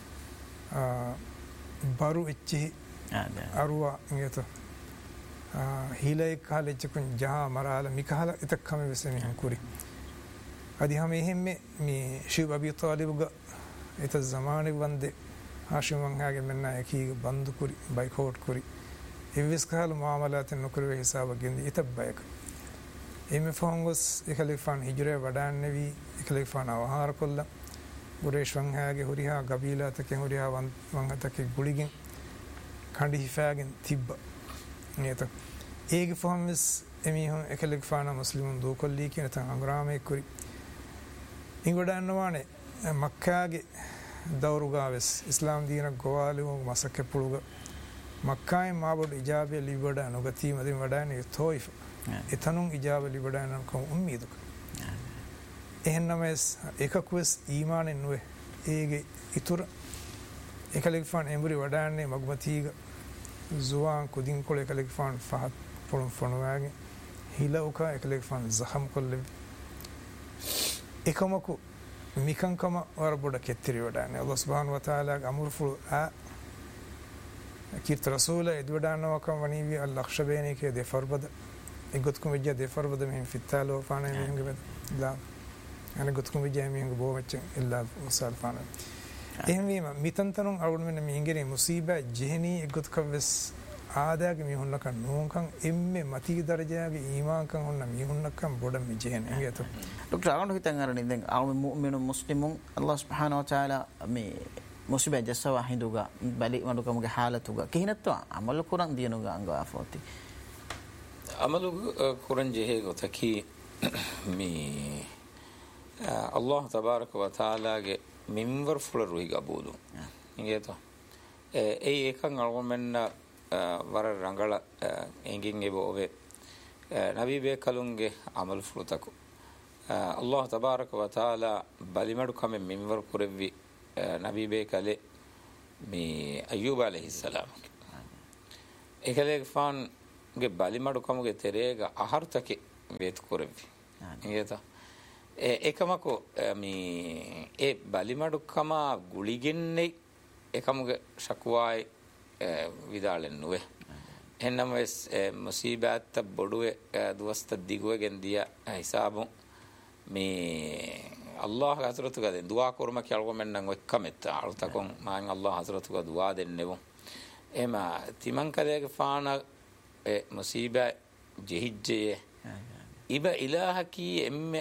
බරු එච්චි අරුවා නේත හීලේ කාලෙච්චකුන් ජහා මරාල මිකහල ඉතක්කම වෙසෙ මිහුන් කුරි අදි හැම එහෙම්මේ මේ ශිබ් අබී තාලිබ්ග එත zamaane වන්දේ ආශිමන් හාගේ මෙන්න එකී බන්දු කුරි බයිකෝට් කුරි එවිස් කාල මුආමලාතෙන් නොකරුවේ හිසාබගෙන් ඉතබ්බයක එමෙ ෆෝංගස් එකලිෆාන් හිජරේ වඩාන්නේ වි එකලිෆාන් අවහාර කොල්ල බුරේෂ්වන් හාගේ හුරිහා ගබීලාතකෙන් හුරිහා වන් වංගතකේ ගුලිගෙන් කණ්ඩි හිෆාගෙන් තිබ්බ නියත ඒගේ ෆෝම්ස් එමිහුන් එකලිෆාන මුස්ලිමුන් දෝකොල්ලී කියන තන් අංගරාමේ කුරි ඉංගොඩන්නවානේ මක්කාගේ දවරුගාවෙස් ඉස්ලාම් දීන ගෝවාලිවෝ මසක පුළුග මක්කායි මාබොඩ ඉජාබේ ලිබඩ නොගතී මදින් වඩානේ තෝයිෆ එතනුන් ඉජාබ ලිබඩ නම් කොම් උම්මීදුක එහෙන්නමස් එකකුස් ඊමානෙන් නුවේ ඒගේ ඉතුර එකලිෆාන් එම්බුරි වඩාන්නේ මග්මතීග zuwaan kudin kol එකලිෆාන් ෆහත් පොළොන් ෆොනවාගේ හිලවක එකලිෆාන් zaham කොල්ලෙ එකමකු මිකංකම වර බොඩ කෙත්තිරි වඩානේ අල්ලාහ් සුබ්හානහු වතාලා අමුර්ෆු ආ කීර්ත රසූල එදවඩානවකම වනීවි අල්ලක්ෂබේනේ කේ දෙෆර්බද එගොත්කුම විජ්ජ දෙෆර්බද මෙහින් ෆිත්තාලෝ ෆානේ මෙහින්ගේ බද ලා අනේ ගොත්කුම විජ්ජ මෙහින්ගේ බොවච්ච ඉල්ලා උසල් ෆානේ එහෙම වීම මිතන්තනුන් අරුණ මෙන්න මෙහින්ගේ මුසීබා ජෙහනී එගොත්කවස් ආදාගේ මිහුන්නක නෝංකන් එම්මේ මතී දරජයාගේ ඊමාන්කන් හොන්න මිහුන්නකම් බොඩ මිජෙහෙන ඒගත ડોક્ટર આવણ හිතන් අරනේ දැන් ආව මුමිනු මුස්ලිමුන් අල්ලාහ් සුබ්හානහු වතාලා මේ මුස්ලිබ ජස්සව හිඳුගා බලි මඩුකමගේ حالතුගා කිහිනත්වා අමල කුරන් දිනුගා අංගා ෆෝති අමල කුරන් ජෙහෙ ගොතකි මේ අල්ලාහ් තබාරක වතාලාගේ මින්වර් ෆුල රුහි ගබූදු ඒගත ඒ ඒකන් අල්ගොමෙන්න වර රංගල එංගින් එබෝවේ නබී බේකලුන්ගේ අමල් ෆුලතකු අල්ලාහ් තබාරක වතාලා බලිමඩු කම මින්වර් කුරෙව්වි නබී බේකලේ මේ අයූබ අලයිහිස්සලාම් එකලේ ෆාන් ಗೆ ಬಲಿಮಡುಕಮಗೆ ತೆರೆಗ ಅಹರ್ತಕ್ಕೆ ವೇತು ಕೊರವಿ ಇಂಗೇತ ಏಕಮಕು ಮೀ ಎ ಬಲಿಮಡುಕಮ ಗುಳಿಗೆನ್ನೆ ಏಕಮಗೆ ಶಕ್ವಾಯ್ ವಿದಾಳೆನ್ನುವೆ එන්නම මුසීබෑත්ත බොඩුවේ දුවස්ත දිගුවගෙන් දිය හිසාබු මේ අල්ලාහ් හසරතුගද දුවා කරම කියල්ගොමෙන්නම් එක්කමෙත් අලුතකොන් මාන් අල්ලාහ් හසරතුග දුවා දෙන්නෙවු එම තිමන් කදේගේ ෆාන මුසීබා ජෙහිජ්ජේ ඉබ ඉලාහකි එම්මෙ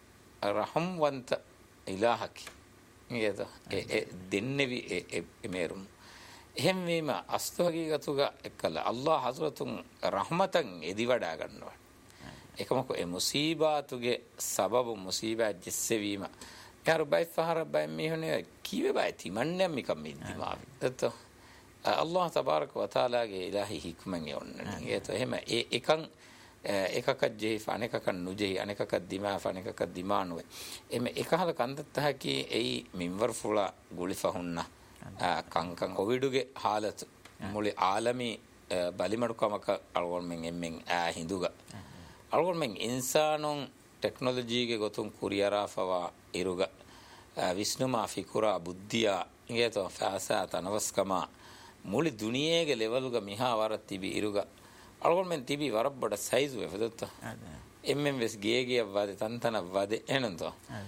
රහම්වන්ත ඉලාහකි නේද ඒ දෙන්නෙවි එමෙරුම් එහෙම වීම අස්තවගීගතුග එක්කල අල්ලාහ් හසරතුන් රහමතන් එදි වඩා ගන්නවා එකමක ඒ මුසීබාතුගේ සබබ මුසීබා ජෙස්සවීම යාර බයි ෆහර බයි මිහුනේ කීවේ බයි තිමන්නේ මිකම් මිද්දිමාවි දත අල්ලාහ් තබාරක වතාලාගේ ඉලාහි හික්මන් යොන්නේ ඒත එහෙම ඒ එකන් එකක ජෙහිෆ අනෙකක නුජෙහි අනෙකක දිමා අනෙකක දිමානුවේ එමෙ එකහල කන්දත් හකි එයි මින්වර් ෆුලා ගුලිෆහුන්නා ಕಂಕಂ ಕೋವಿಡ್ಗೆ ಹಾಲತ್ ಮುಳಿ ಆಲಮಿ ಬಲಿಮಡುಕಮಕ ಅಳ್ಗೊಳ್ಮೆಂಗ್ ಎಮ್ಮೆಂಗ್ ಆ ಹಿಂದುಗ ಅಳ್ಗೊಳ್ಮೆಂಗ್ ಇನ್ಸಾನೊಂಗ್ ಟೆಕ್ನಾಲಜಿಗೆ ಗೊತ್ತು ಕುರಿಯರಾಫವ ಇರುಗ ವಿಷ್ಣುಮ ಫಿಕುರ ಬುದ್ಧಿಯ ಇಂಗೇತೋ ಫ್ಯಾಸಾತ ನವಸ್ಕಮ ಮುಳಿ ದುನಿಯೆಗೆ ಲೆವೆಲ್ಗ ಮಿಹಾ ವರ ತಿಬಿ ಇರುಗ ಅಳ್ಗೊಳ್ಮೆಂಗ್ ತಿಬಿ ವರಬ್ಬಡ ಸೈಜು ಎಫದತ್ತ එම්ෙන් වෙස් ගේගේ වදේ තන්තන වදේ එනන්තෝ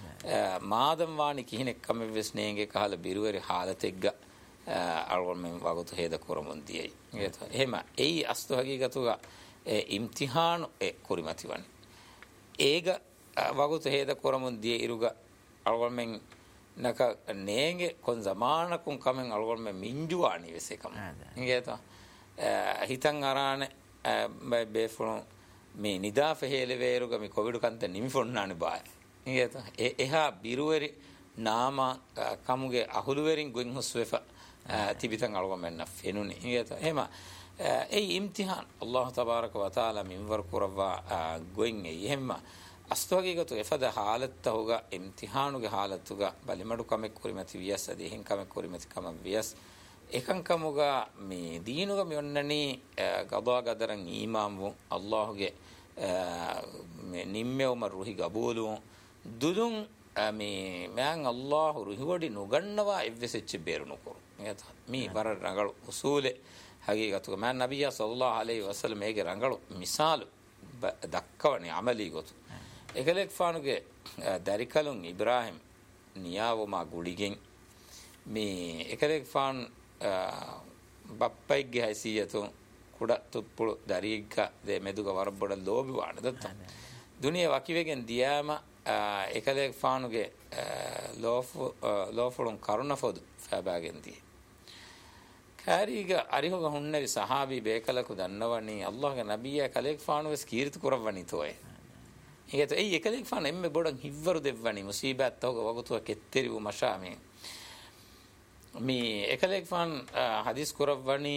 මාදම් වාණි කිහිනෙක් කම වෙස් නේගේ කහල බිරුවරි حالتෙග්ග අල්ගොල්මෙන් වගතු හේද කරමුන්තියි ඒත එහෙම එයි අස්තු හගීගතුග ඉම්තිහාන ඒ කුරිමතිවන් ඒග වගතු හේද කරමුන්තියි ඉරුග අල්ගොල්මෙන් නක නේගේ කොන් zamaanakum කමෙන් අල්ගොල්මෙන් මින්ජුවානි වෙසේකම ඒත හිතන් අරානේ බයි බේෆුණු මේ නිදාෆ හේලවේරුග මේ කොවිඩ් කන්ත නිමිෆොන්නානි බාය නේද එහා බිරුවරි නාම කමුගේ අහුලුවරින් ගොන් හුස්වෙෆ තිබිතන් අලගොමෙන්න ෆෙනුනි නේද එහෙම ඒ ඉම්තිහාන් අල්ලාහ් තබාරක වතාලා මින්වර් කුරවා ගොන් එහෙම අස්තවගීගතු එෆද حالت හොග ඉම්තිහානුගේ حالتුග බලිමඩු කමෙක් කුරිමති වියස් අදීහින් කමෙක් කුරිමති කම වියස් එකංකමුග මේ දීනුග මෙන්නනි ගදා ගදරන් ඊමාම්වු අල්ලාහ්ගේ මේ නිම්මෙවම රුහි ගබූලු දුදුන් මේ මයන් අල්ලාහ් රුහිවඩි නුගන්නවා එව්වෙසෙච්ච බේරුණු කරු මේත මේ වර රංගල උසූලේ හගීගතුග මයන් නබියා සල්ලල්ලාහු අලයිහි වසල්ලම මේගේ රංගල මිසාල දක්කවනේ අමලී ගොතු එකලෙක් ෆානුගේ දරිකලුන් ඉබ්‍රාහිම් නියාවමා ගුලිගෙන් මේ එකලෙක් ෆාන් ಬಪ್ಪೈಗೆ ಹೈಸಿಯತು ಕುಡ ತುಪ್ಪುಳು ದರೀಗ ದೆ ಮೆದುಗ ವರಬ್ಬಡ ಲೋಬಿ ವಾಣದತ್ತ ದುನಿಯಾ ವಕಿವೆಗೆನ್ ದಿಯಾಮ ಏಕದೇ ಫಾನುಗೆ ಲೋಫು ಲೋಫುಳುನ್ ಕರುಣಫೋದು ಫಾಬಾಗೆಂದಿ ಕಾರೀಗ ಅರಿಹುಗ ಹುಣ್ಣವಿ ಸಹಾಬಿ ಬೇಕಲಕು ದನ್ನವನಿ ಅಲ್ಲಾಹ್ಗೆ ನಬಿಯ ಕಲೇಕ್ ಫಾನುವೆಸ್ ಕೀರ್ತಿ ಕುರವನಿ ತೋಯೆ ಹೀಗೆ ಏ ಏಕಲೇಕ್ ಫಾನ್ ಎಮ್ಮೆ ಬೋಡನ್ ಹಿವ್ವರು ದೆವ್ವನಿ ಮುಸೀಬತ್ ತೋಗ ವಗುತುವ ಕೆತ್ತೆರಿವು ಮಶಾಮಿ මේ එකලෙක් ෆාන් හදිස් කරවවනි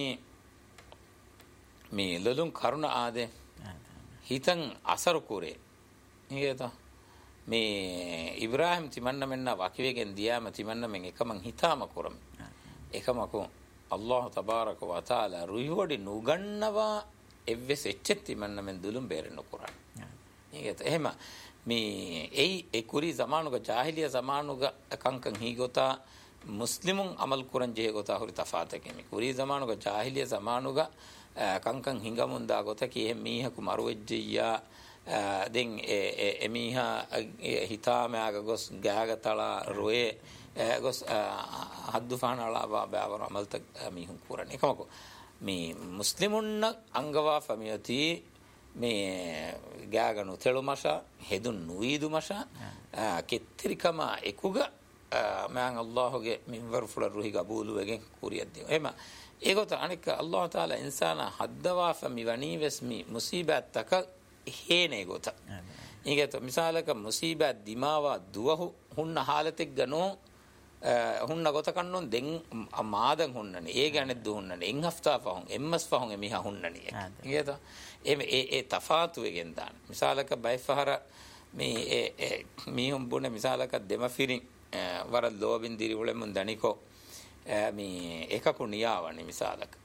මේ ලලුන් කරුණ ආදේ හිතන් අසරු කුරේ නේද මේ ඉබ්‍රාහිම් තිමන්න මෙන්න වකිවෙගෙන් දියාම තිමන්න මෙන් එකමන් හිතාම කරම එකමකෝ අල්ලාහ් තබාරක වතාලා රුහිවඩි නුගන්නවා එව්වෙස් එච්චෙත් තිමන්න මෙන් දුලුම් බේරෙන්න කුරාන නේද එහෙම මේ එයි ඒ කුරි zamanuga ජාහිලිය zamanuga කංකන් හීගොතා ಮುಸ್ಲಿಮುನ್ ಅಮಲ್ ಕುರನ್ ಜೆ ಗೊತಾ ಹುರಿ ತಫಾತಕೆ ಮಿ ಕುರಿ ಜಮಾನುಗ ಜಾಹಿಲಿಯ ಜಮಾನುಗ ಕಂಕಂ ಹಿಂಗಮುಂದಾ ಗೊತಕಿ ಎ ಮೀಹಕು ಮರುವೆಜ್ಜಿಯ ದೆನ್ ಎ ಎ ಮೀಹ ಹಿತಾಮ್ಯಾಗ ಗೊಸ್ ಗಾಗ ತಳ ರೋಯೆ ಗೊಸ್ ಹದ್ದು ಫಾನಳ ಬಾಬರ ಅಮಲ್ ತ ಮೀಹುನ್ ಕುರನ್ ಏಕಮಕು ಮಿ ಮುಸ್ಲಿಮುನ್ನ ಅಂಗವಾ ಫಮಿಯತಿ ಮಿ ಗಾಗನು ತೆಳು ಮಶ ಹೆದುನ್ ನುಯಿದು ಮಶ ಕೆತ್ತಿರಿಕಮ ಎಕುಗ මෑන් අල්ලාහ්ගේ මින්වර් ෆුල රුහි ගබූලුවගෙන් කුරියක් දෙව. එහෙම ඒගොත අනික අල්ලාහ් තාලා ඉන්සාන හද්දවා ෆමි වනීවස්මි මුසීබත්තක හේනේ ගොත. ඊගත මිසාලක මුසීබත් දිමාවා දුවහු හුන්න حالتෙක් ගනෝ හුන්න ගොත කන්නොන් දෙන් මාදන් හුන්නනේ ඒ ගැනෙත් දුන්නනේ එන් හෆ්තා ෆහුන් එම්මස් ෆහුන් එමිහා හුන්නනේ. ඊගත එමෙ ඒ ඒ තෆාතුවෙන් දාන. මිසාලක බයිෆහර මේ ඒ මීහුම් බුනේ මිසාලක දෙමෆිරින් වර ලෝබින් දිරි උලෙමුන් දනිකෝ මේ එකකු නියාවනි මිසාලක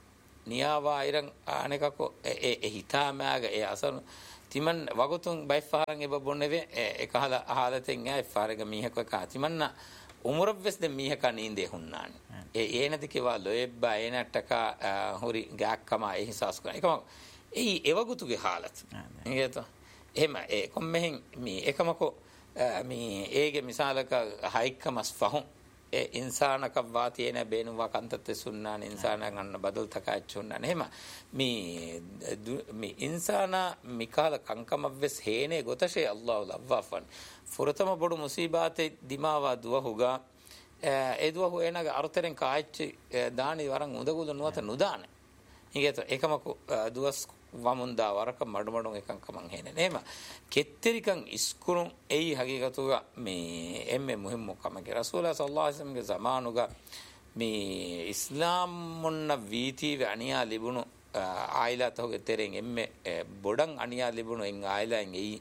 niyawa iran anekako e e hitamaga e asan timan wagutun bayfaran eba bonneve e kahala halaten ay farega mihekwa ka timanna umurabves de miheka ninde hunnani e enadi kewa loebba enattaka hori gakkama e hisas kona ekama ei ewagutuge halat ingeto ehma e kommehen mi ekamako mi ege misalaka haikkamas fahun e insana kavati ena beenuwa kantatte sunnan insana ganna badal takachunnan ehma mi mi insana mikala kankamavves hene gotashe allah lavafan furatama bodu musibate dimawa duwahuga e duwahu enaga arteren kaacchi daani waran udagulu nuwata nudane higeto ekamako duwas wamunda waraka madmadun ekan kaman hene nema ketterikan iskurun ei hagigatuga me emme muhimmu kamage rasulullah sallallahu alaihi wasallam ge zamanuga me islam munna viti ve aniya libunu aila toge tereng emme bodan aniya libunu en aila en ei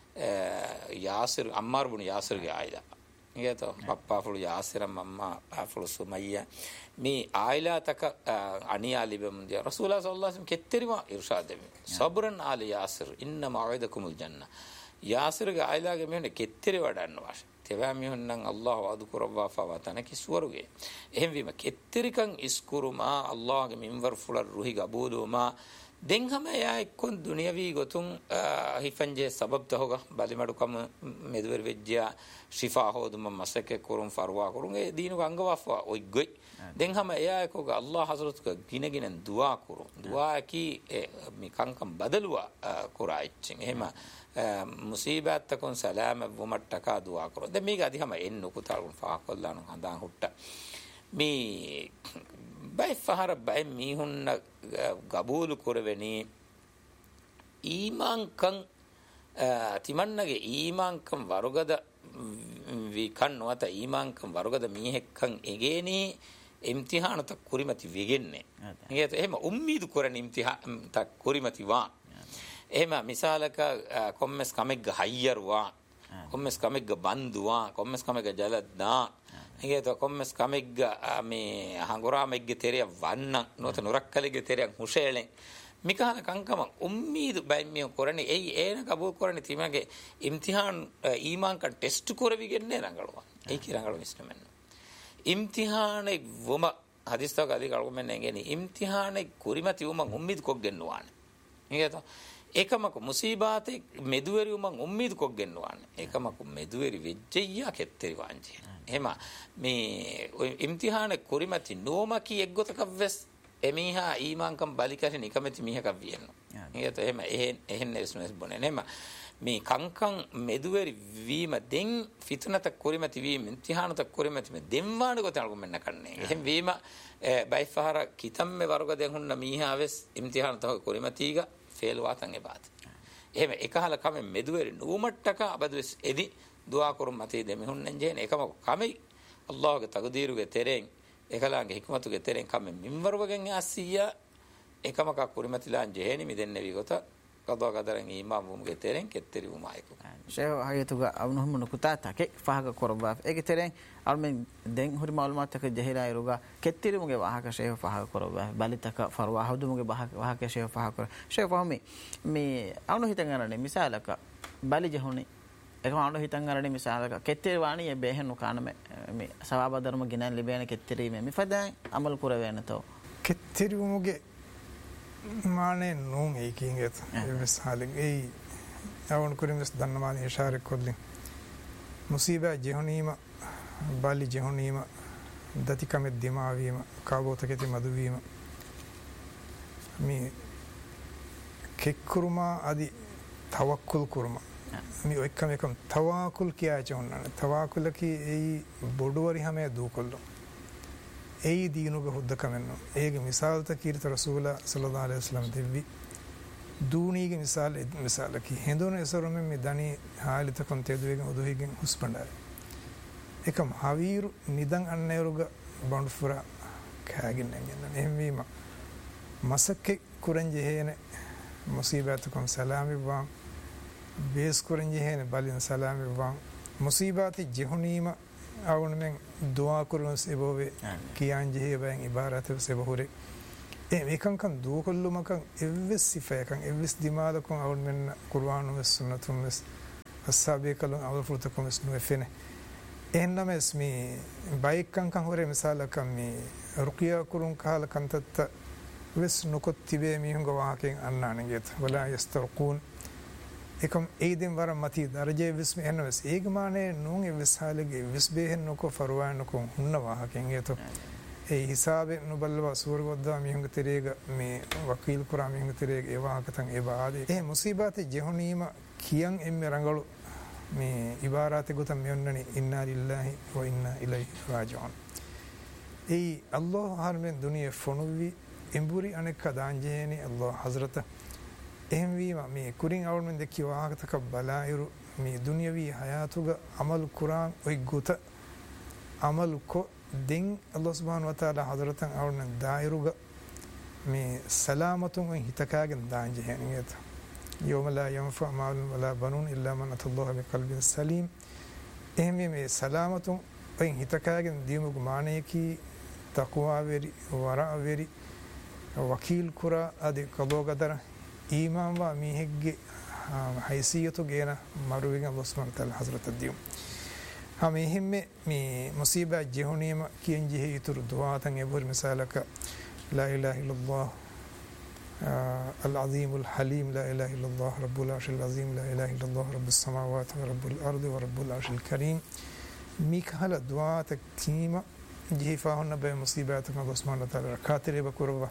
yasir ammar bunu yasir ge aila higeto pappa fulu yasir mamma afulu sumayya mi aila taka aniya libum dia rasulullah sallallahu alaihi wasallam ketterima irshad demi sabran ala yasir inna ma'aidakumul janna yasir ge aila ge mehne ketteri wadanna wash teva mehunnan allah adkurwa fa watana kiswaruge ehem wima ketterikan iskuruma allah ge minwar fular ruhi gabuluma den hama ya ekkon duniyavi gotun hifanje sabab tahoga balimadu kam medwer vejja shifa hodum masake kurun farwa kurun e dinu angawafwa oi goi den hama ya ekkoga allah hazrat ka gineginen dua kurun dua ki mi kankam badalwa quraichin ehma musibat takon salama wumattaka dua kurun den miga adihama ennu kutalun fa kollanu handan hutta mi bay fahara bay mihunna gabulu kurveni iman kan timannage iman kan warugada vi kan wata iman kan warugada mihekkan egeni imtihan ta kurimati vigenne ngeto ehma ummeed kurani imtihan ta kurimati wa ehma misalaka kommes kamegga hayyarwa kommes kamegga banduwa kommes kamegga jaladda higeto kommes kamegga me hangura megge teriya wanna nota nurakkalige teriya hushelen mikana kankama ummeed bay me korani ei ena kabul korani timage imtihan iman kan test koravigenne rangalwa ei ki rangalwa istamen imtihane wuma hadis ta kali kalgomen ngeni imtihane kurimati wuma ummeed koggennuwane higeto ekamaku musibate meduweri umman ummeed koggennuwane ekamaku meduweri vejjeyya ketteri wanje ehma me imtihane kurimati nomaki eggotakavves emiha iman kam balikari nikameti miha kavviyenno higeto ehma ehen ehen esmes bonen ehma me kankan meduweri vima den fitnata kurimati vima imtihanata kurimati me denwaane gotan algomenna kanne ehem vima bay fahara kitamme waruga den hunna miha ves imtihanata kurimatiga feelwatan ebaat ehme ekahala kame meduweri numattaka abadwes edi dua kurum mate de mehun njene ekama kame allah ge taqdiruge tereng ekalaange hikmatuge tereng kame minwarwagen asiya ekama ka kurimatilan jeheni midenne wi gota qada qadaran imam mumge tereng ketteri umayku sheikh hayatuga awnuhum nukutata ke fahaga korba ege tereng almen den hori malumat ka jehila iruga ketteri muge wahaka sheikh fahaga korba balitaka farwa hawdu muge wahaka sheikh fahaga sheikh fahmi me awnu hitangarane misalaka bali jehuni ekama awnu hitangarane misalaka ketteri wani e behenu kaname me sawaba dharma ginan libena ketteri me mifadan amal kurawena to ketteri muge mane non e kinget misal ei awon kurimis dannamani ishare kolli musiba jehunima bali jehunima datikame dimavima kabotaketi maduvima mi kekkuruma adi tawakkul kurma mi ekkam ekam tawakkul kiya chonna tawakkul ki ei boduwari hame dukollo ei diinuge huddakamenno ege misal ta kirta rasulullah sallallahu alaihi wasallam devvi duunige misal misal ki hendone esorume me dani halita kon teduwegen uduhigen huspandare ekam haviru nidan anneruga bandfura kaagin nengen ehmima masakke kuranje hene musibat kon salami wa bes kuranje hene balin salami wa musibati jehunima awun men dua kurun sebove kiyan jehe bayan ibarat sebohure e mekan kan du kollu kan evvis sifa kan evvis dimada kon awul men qur'anu mes sunnatu mes asabe kalon awul fruta kon mes no efene enna mes mi bike kan kan hore misala kan mi ruqiya kurun kala kan tatta wes nukot tibe mi hunga wahaken annane get wala yastarqun ekam eidin wara mati daraje wes mi enna wes egmane nun e wes halege wes behen nuko farwan nuko hunna wahaken geto e hisabe no balwa surgodda mi hunga terega mi wakil kura mi hunga terega e wahakatan e baade e musibate jehunima kiyan emme rangalu mi ibarate gotam mi onnani inna lillahi wa inna ilayhi raji'un e allah harmen duniya fonuwi emburi anekka danjeni allah hazrata ehmwima mi kurin awmen dekki wahakataka balairu mi dunyawi hayatuga amal quran oy gota amal ko din allah subhanahu wa ta'ala hazratan awmen dairuga mi salamatun hitakagen danjeni yeta يوم لا ينفع مال ولا بنون إلا من أتى الله بقلب سليم ehmi me salamatu pen hitakagen dimugu maneki taqwa veri wara veri wakil kura adi kadogadara iman wa mihegge haysiyatu gena maruwin Allah subhanahu wa ta'ala hazrat adiyum hame himme mi musiba jehunima kiyen jehe itur duatan ebur misalaka la ilaha illallah العظيم الحليم لا إله إلا الله رب العرش العظيم لا إله إلا الله رب السماوات ورب الأرض ورب العرش الكريم ميكهلا دعاء تكيمة جيفاهن بمصيباتك الله سبحانه وتعالى كاتر بكربة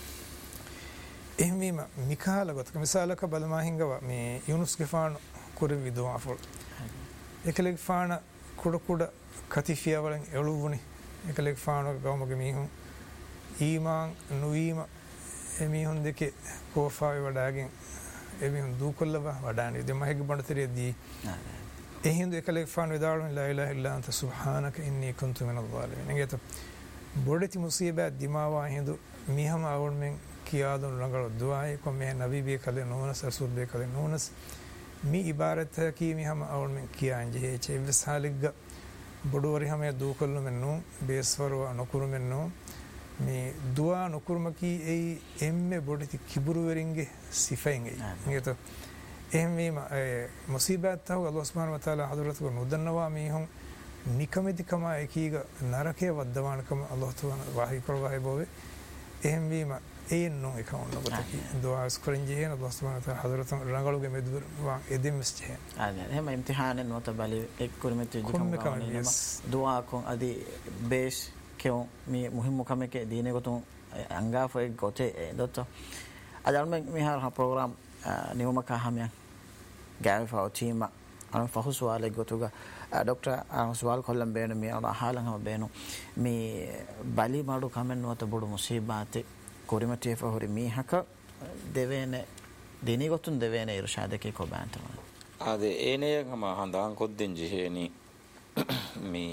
إهمي ما ميكهلا قلت مثالك بل ما هنجوا مي يونس كفان كوربي دعاء فول إكلك فان كودا كودا كتيفيا ولن يلووني إكلك فان قوم جميعهم إيمان نويما emihun deke kofawe wadagen emihun dukollaba wadani de mahege bandatere di ehindu ekale fan wedalun la ilaha illa anta subhanaka inni kuntu minadh dhalimin engeta bodeti musiba dimawa hindu mihama awun men kiyadun rangal duai ko me nabi be kale nonas rasul be kale nonas mi ibarat ki mihama awun men kiyanje che visaligga bodori hame dukollu men no beswaru anukuru men no මේ දුවා නොකුරුමකී ඒ එම්මේ බොඩති කිබුරු වෙරින්ගේ සිෆෙන් ඒ නේද එහෙම මේ මුසීබත් තව අල්ලාහ් සුබ්හානහු වතාලා හදරතු නොදන්නවා මේහොන් නිකමෙදිකම එකීග නරකයේ වද්දවානකම අල්ලාහ් තුන වාහි කරවයි බොවේ එහෙම වීම ඒ නෝ එකවුන් නොබතකි දුවා ස්කරින්ජේ අල්ලාහ් සුබ්හානහු වතාලා හදරතු රංගලුගේ මෙදුර වා එදෙම් ස්ජේ ආ එහෙම ඉම්තිහාන නොත බලි එක් කුරුමෙත් දිකම දුවා කොන් අදි base keo mi muhimu kame ke dine gotun anga foi gote dotto adal me mi har program niuma ka hamya gawe fa team an fa huswale gotuga doctor an swal kollam beno mi ala halan ha beno mi bali madu kamen nota bodu musibate korimate fa hori mi haka devene dine gotun devene irshade ke ko banta ade ene ngama handan kodden jeheni mi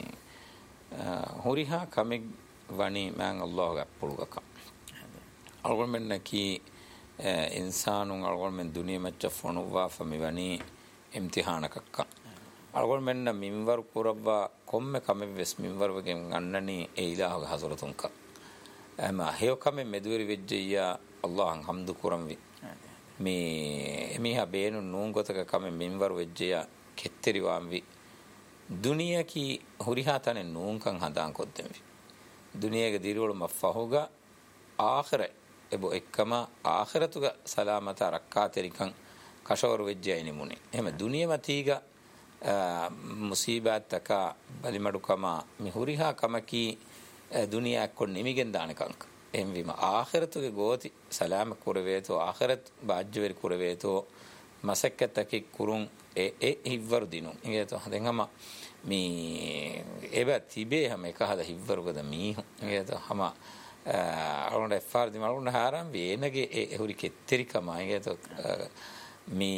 horiha kameg wani man Allah ga pulugaka algol men ki insanun algol men duniya macca fonuwa fami wani imtihanakakka algol men minwar kurabba komme kame ves minwar wegen annani e ilahu ga hazratunka ama heyo kame medweri vejjiya Allah hamdu kuramwi me emiha beenu nun gotaka kame minwar vejjiya ketteri wamwi दुनिया की हुरिहा तने नून कंग हदां कोद्दें दुनिया के दीरोल मफ़हुगा आखिर एबो एकमा आखिरतुगा सलामता रक्का तेरिकं कशोर वेज्जैनि मुनि एमे दुनिया मतीगा मुसीबत तका बलिमडुकमा मि हुरिहा कमकी दुनिया को निमिगेन दानकंक एम विमा आखिरतुगे गोति सलाम कुरवेतो आखिरत बाज्जवेर कुरवेतो මසක්කතකි කුරුන් ඒ ඒ හිවරු දිනු ඉගෙත හදෙන්ගම මේ එබ තිබේ හැම එක හද හිවරුගද මීහු ඉගෙත හැම අරුණ එෆාර් දි මරුණ හාරම් වේනගේ ඒ හුරි කෙත්තරිකම ඉගෙත මේ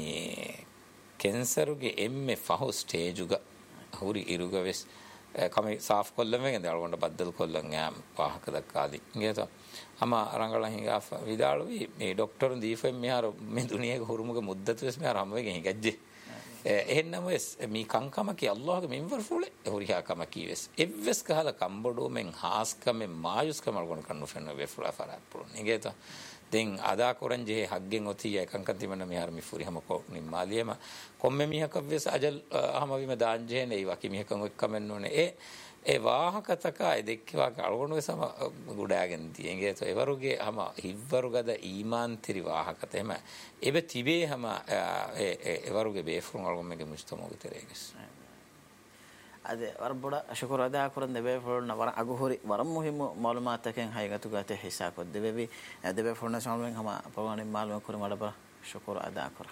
කැන්සරුගේ එම්මේ ෆහු ස්ටේජුග හුරි ඉරුගවෙස් කම සාෆ් කොල්ලම ගෙන්ද අරුණ බද්දල් කොල්ලන් යාම් පාහක දක්කාදි ඉගෙත ama arangala hinga vidalu me doctor difem me har me duniya ko hurumuge muddatu es me har hamme gen higajje එහෙන්නම මේ කංකමකේ අල්ලාහගේ මින්වර ෆුලේ හොරියා කම කීවස් එවස් කහල කම්බඩෝ මෙන් හාස්කමෙන් මායුස්කම ගොන කන්නු ෆෙන්න වෙෆුලා ෆරාත් පුරුන් නිගේත දෙන් අදා කොරන් ජේ හග්ගෙන් ඔතිය එකං කන්තිමන මිහාර මිෆුරි හැම කො නිම්මාලියම කොම්මෙ මිහක වෙස් අජල් අහම විම දාංජේ නේ වකි මිහකන් ඔක්කමෙන් නෝනේ ඒ ඒ වාහකතක දෙක්කවා අලගොණු සම ගුඩාගෙන තියෙන්ගේ તો එවරුගේ හැම හිවරුගද ඊමාන්තිරි වාහකත එම එබ තිබේ හැම ඒ එවරුගේ බේෆුන් අලගොම්මගේ මුස්තමෝ විතරේගස් අද වරබොඩ අශකර අදා කරන් දෙබේ ෆොල්න වර අගහොරි වරම් මුහිම මාලුමාතකෙන් හයගතු ගත හිසාකොත් දෙබේ දෙබේ ෆොල්න සම්වෙන් හැම ප්‍රෝග්‍රෑම් මාලුම කර මඩබ ශකර අදා කර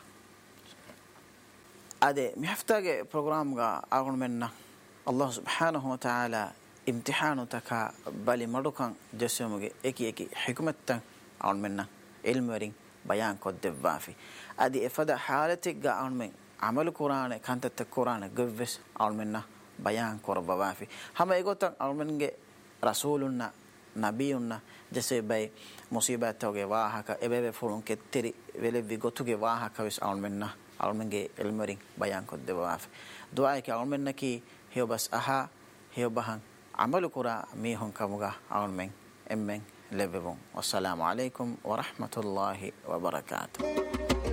අද මිහෆ්තාගේ ප්‍රෝග්‍රෑම් ගා ආගොණ මෙන්න Allah subhanahu wa ta'ala imtihanu taka bali madukan jasumuge eki eki hikmatan aun menna ilmwerin bayan koddevwafi adi efada halatik ga aun men amal qur'ane kantat qur'ane gevves aun menna bayan korbawafi hama egotan aun menge rasulunna nabiyunna jase bay musibatoge wahaka ebebe fulun ketteri vele vigotuge wahaka wis aun menna aun menge ilmwerin bayan koddevwafi du'a ke aun menna ki hiyo bas aha hiyo bahan amalu kura mi hon kamuga aun men emmen lebebon wassalamu alaikum wa rahmatullahi wa barakatuh